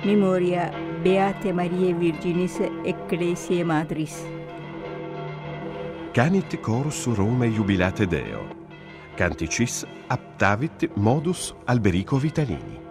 Memoria Beate Mariae Virginis Ecclesiae Madris. Canit chorus Romae jubilate Deo. Canticis aptavit modus Alberico Vitalini.